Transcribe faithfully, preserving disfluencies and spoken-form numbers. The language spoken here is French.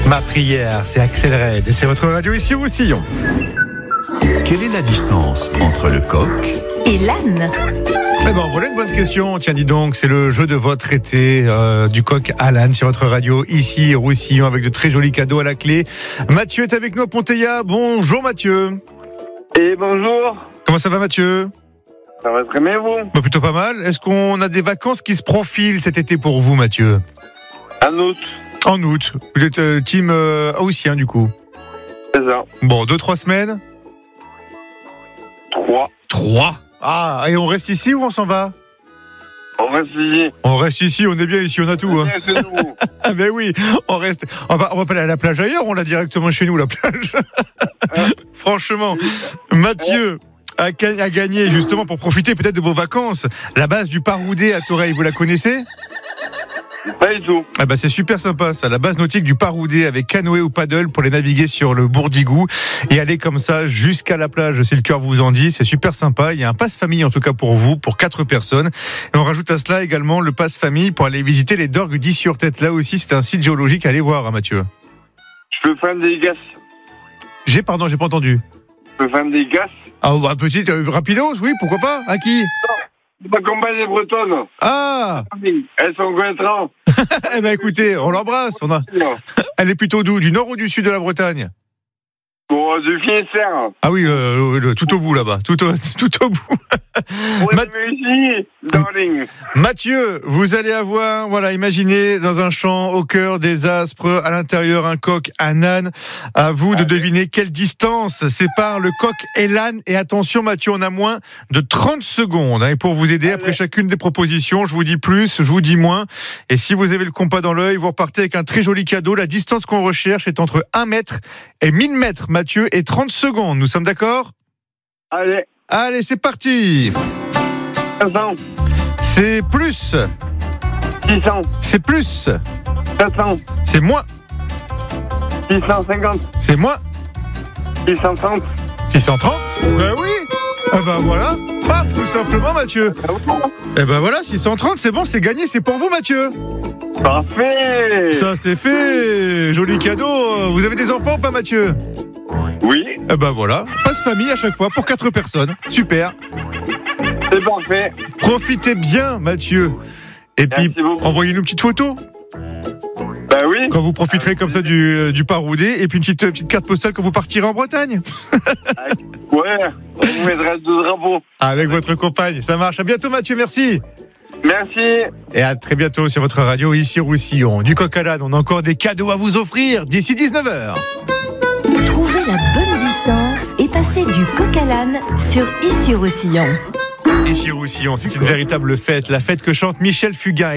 Ma prière, c'est Axel Red et c'est votre radio ici au Roussillon. Quelle est la distance entre le coq et l'âne? Eh ben, voilà une bonne question. Tiens, dis donc, c'est le jeu de votre été euh, du coq à l'âne sur votre radio ici au Roussillon avec de très jolis cadeaux à la clé. Mathieu est avec nous à Ponteilla. Bonjour Mathieu. Et bonjour. Comment ça va Mathieu? Ça va très bien, vous? Bah, plutôt pas mal. Est-ce qu'on a des vacances qui se profilent cet été pour vous Mathieu? En août. En août. Vous êtes euh, team euh, haussien du coup? C'est ça. Bon, deux, trois semaines? Trois. Trois. Ah, et on reste ici ou on s'en va? On reste ici. On reste ici, on est bien ici, on a tout. Hein. C'est nous. Ah ben oui, on reste. On va, on va pas aller à la plage ailleurs, on l'a directement chez nous, la plage. Franchement, Mathieu a, a gagné justement pour profiter peut-être de vos vacances. La base du Paroudé à Toreil, vous la connaissez? Pas du tout. Ah bah c'est super sympa ça, la base nautique du Paroudé avec canoë ou paddle pour les naviguer sur le Bourdigou et aller comme ça jusqu'à la plage si le cœur vous en dit, c'est super sympa. Il y a un pass famille en tout cas pour vous, pour quatre personnes. Et on rajoute à cela également le pass famille pour aller visiter les Dorgues d'Is-sur-Tête. Là aussi c'est un site géologique à aller voir, hein, Mathieu. Je peux faire des gasses. J'ai, pardon, j'ai pas entendu. Je peux faire des gasses. Ah bah petite, euh, rapidos, oui, pourquoi pas? À qui? Ma compagne est bretonne. Ah. Elles sont contentes. Eh ben écoutez, on l'embrasse. On a... Elle est plutôt d'où? Du nord ou du sud de la Bretagne? Pour du Finistère. Ah oui, euh, le, tout au bout là-bas, tout au, tout au bout. Oui, Ma... mais ici, darling. Mathieu, vous allez avoir, voilà, imaginez dans un champ au cœur des Aspres, à l'intérieur un coq, un âne. À vous de deviner quelle distance sépare le coq et l'âne. Et attention Mathieu, on a moins de trente secondes. Hein, et pour vous aider, après chacune des propositions, je vous dis plus, je vous dis moins. Et si vous avez le compas dans l'œil, vous repartez avec un très joli cadeau. La distance qu'on recherche est entre un mètre et mille mètres, Mathieu, et trente secondes. Nous sommes d'accord? Allez. Allez, c'est parti. cinq cents. C'est plus. six cents. C'est plus. sept cents. C'est moins. six cent cinquante. C'est moins. six cent trente. six cent trente. Ben oui. Eh ben voilà. Paf, tout simplement, Mathieu. Eh ben voilà, six cent trente, c'est bon, c'est gagné, c'est pour vous, Mathieu. Parfait. Ça, c'est fait. Joli cadeau. Vous avez des enfants ou pas, Mathieu? Oui. Eh ben voilà. Passe famille à chaque fois pour quatre personnes. Super. C'est parfait. Profitez bien, Mathieu. Et Merci puis, beaucoup. envoyez-nous une petite photo. Ben oui. Quand vous profiterez comme ça du, du Paroudé. Et puis une petite, petite carte postale quand vous partirez en Bretagne. Ouais. On vous mettra deux drapeaux. Avec votre compagne. Ça marche. À bientôt, Mathieu. Merci. Merci. Et à très bientôt sur votre radio ici au Roussillon. Du coq à l'âne, on a encore des cadeaux à vous offrir d'ici dix-neuf heures. Trouvez la bonne distance et passez du coq à l'âne sur Ici Roussillon. Ici au Roussillon, c'est une véritable fête. La fête que chante Michel Fugain.